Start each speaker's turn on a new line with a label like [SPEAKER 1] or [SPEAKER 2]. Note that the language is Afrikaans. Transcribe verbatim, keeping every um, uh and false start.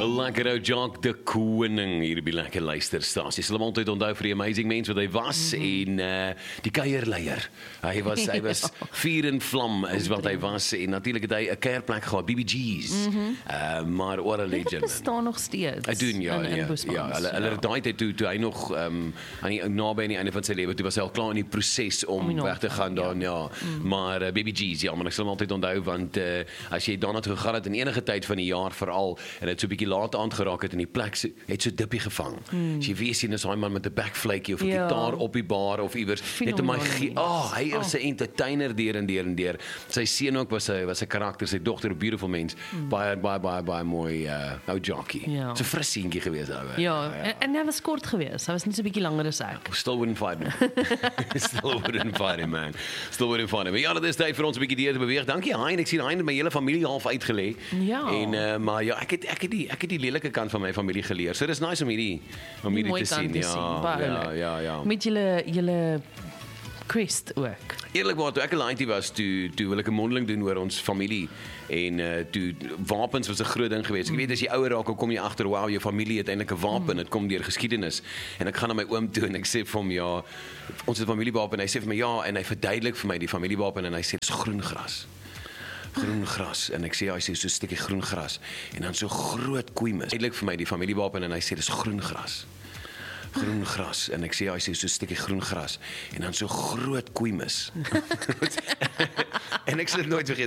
[SPEAKER 1] Lekker ou Jock de Koning hier by Lekker Luisterstasie. Sal hom altyd onthou vir die amazing mens wat hy was en uh, die kuierleier. Hy was hy was vuur en vlam is wat hy was en natuurlik het hy 'n kuierplek gehad, B B G's. Mm -hmm. uh, maar what a legend.
[SPEAKER 2] Dit bestaan nog steeds.
[SPEAKER 1] Hy doen ja,
[SPEAKER 2] in,
[SPEAKER 1] ja.
[SPEAKER 2] in
[SPEAKER 1] Ja, hulle hulle
[SPEAKER 2] ja.
[SPEAKER 1] daai tyd toe toe hy nog um, aan die naby aan die einde van sy lewe, toe was hy al klaar in die proses om, om weg te gaan dan ja. ja. Mm. Maar uh, B B G's ja, maar ek sal hom altyd onthou want uh, as jy daarna toe gegaan het in enige tyd van die jaar veral en dit so 'n bietjie laat aand geraak het in die plek so, het so dippie gevang. Mm. As jy weet sien is daai man met 'n backflakie of 'n ja. gitaar op die bar of iewers net om my oh, hy is 'n oh. entertainer deur en deur en deur. Sy seun ook was 'n was 'n karakter, sy dogter 'n beautiful mens. Mm. Baie baie baie baie mooi uh, ou jockey.
[SPEAKER 2] Ja.
[SPEAKER 1] So 'n fris seentjie gewees ou.
[SPEAKER 2] Ja, ja, en, en hy was kort gewees. Hy was net so 'n bietjie langer as ek.
[SPEAKER 1] Still wouldn't fight me. Still wouldn't fight him, man. Still wouldn't fight him. Maar ja, dit is tyd vir ons 'n bietjie deur te beweeg. Dankie Hein, ek sien Hein het my hele familie half uitgelê.
[SPEAKER 2] Ja.
[SPEAKER 1] En uh, maar ja, ek het ek het die ek het die lelike kant van my familie geleer. So dis nice om hierdie om hierdie te sien.
[SPEAKER 2] Te
[SPEAKER 1] ja,
[SPEAKER 2] sien.
[SPEAKER 1] ja, ja, ja.
[SPEAKER 2] Met julle julle Christ ook.
[SPEAKER 1] Eerlikwaar, toe ek 'n laaitie was, toe toe wil ek 'n mondeling doen oor ons familie en uh, toe wapens was 'n groot ding geweest. Ek weet as jy ouer raak, kom jy agter, wow, jou familie het eintlik 'n wapen. Dit kom deur geskiedenis. En ek gaan na my oom toe en ek sê vir hom, ja, ons het 'n familiewapen. Hy sê vir my ja en hy verduidelik vir my die familiewapen en hy sê dis groen gras. Groen gras en ek sê ja, hy sê so 'n stukkie groen gras en dan so groot koeimis. Duidelik vir my die familiewapen en hy sê dis groen gras. Groen gras en ek sê ja, hy sê so 'n stukkie groen gras en dan so groot koeimis. En ek sal dit nooit vergeet.